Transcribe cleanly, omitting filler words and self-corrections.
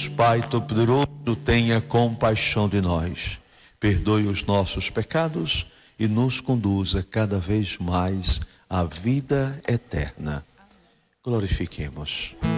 Deus Pai Todo-Poderoso, tenha compaixão de nós, perdoe os nossos pecados e nos conduza cada vez mais à vida eterna. Glorifiquemos.